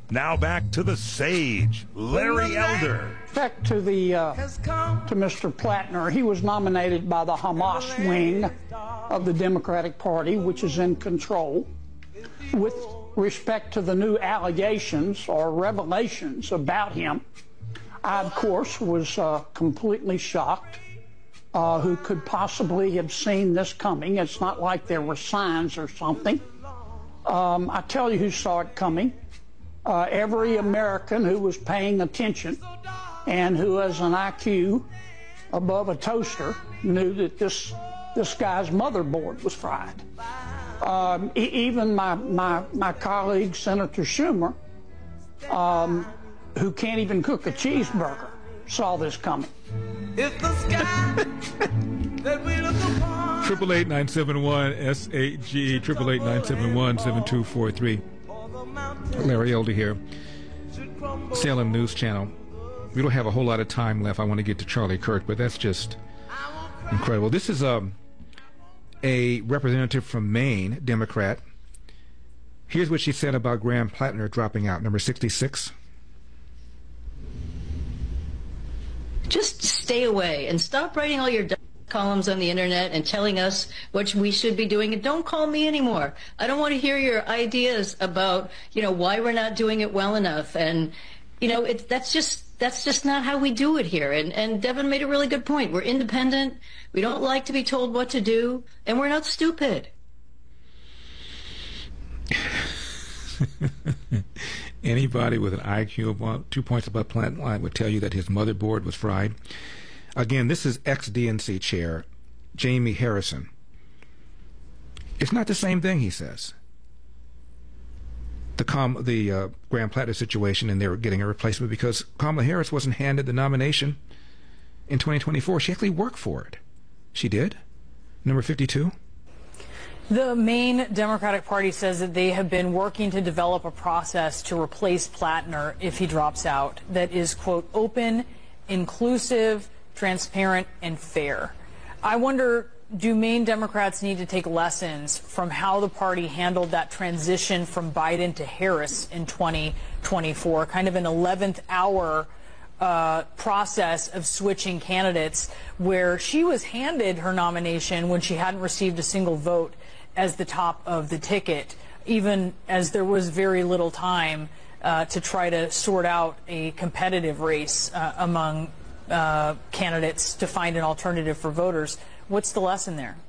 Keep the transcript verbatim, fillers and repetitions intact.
Now back to the sage, Larry Elder. Back to the uh, to Mister Plattner. He was nominated by the Hamas wing of the Democratic Party, which is in control. With respect to the new allegations or revelations about him, I, of course, was uh, completely shocked. Uh, who could possibly have seen this coming? It's not like there were signs or something. Um, I tell you who saw it coming. Uh, every American who was paying attention and who has an I Q above a toaster knew that this this guy's motherboard was fried. Um, e even my, my, my colleague, Senator Schumer, um, who can't even cook a cheeseburger, saw this coming. It's the sky that we look upon. Triple eight nine seven one S A G triple eight nine seven one seven two four three. Larry Elder here, Salem News Channel. We don't have a whole lot of time left. I want to get to Charlie Kirk, but that's just incredible. This is um, a representative from Maine, Democrat. Here's what she said about Graham Plattner dropping out, number sixty-six. Just stay away and stop writing all your columns on the internet and telling us what we should be doing, and don't call me anymore. I don't want to hear your ideas about, you know, why we're not doing it well enough. And, you know, it, that's just that's just not how we do it here. And, and Devin made a really good point. We're independent. We don't like to be told what to do, and we're not stupid. Anybody with an I Q of two points above plant line would tell you that his motherboard was fried. Again, this is ex-D N C chair Jamie Harrison. It's not the same thing, he says. The Com the uh, Graham Plattner situation, and they were getting a replacement because Kamala Harris wasn't handed the nomination in twenty twenty-four. She actually worked for it. She did. Number fifty-two. The Maine Democratic Party says that they have been working to develop a process to replace Plattner if he drops out that is, quote, open, inclusive, transparent, and fair. I wonder, do Maine Democrats need to take lessons from how the party handled that transition from Biden to Harris in twenty twenty-four, kind of an eleventh hour uh, process of switching candidates where she was handed her nomination when she hadn't received a single vote as the top of the ticket, even as there was very little time uh, to try to sort out a competitive race uh, among uh, candidates to find an alternative for voters. What's the lesson there?